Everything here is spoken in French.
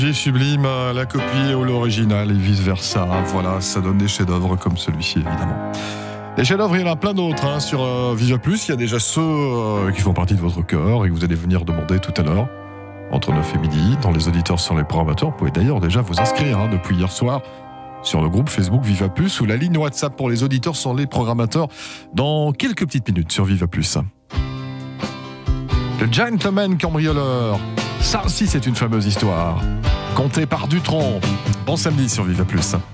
Sublime, la copie ou l'original et vice-versa. Voilà, ça donne des chefs-d'œuvre comme celui-ci, évidemment. Des chefs-d'œuvre, il y en a plein d'autres sur Viva Plus. Il y a déjà ceux qui font partie de votre cœur et que vous allez venir demander tout à l'heure, entre 9 et midi, dans les auditeurs sur les programmateurs. Vous pouvez d'ailleurs déjà vous inscrire depuis hier soir sur le groupe Facebook Viva Plus ou la ligne WhatsApp pour les auditeurs sur les programmateurs dans quelques petites minutes sur Viva Plus. Le Gentleman Cambrioleur. Ça aussi, c'est une fameuse histoire. Contée par Dutronc. Bon samedi sur Viva Plus.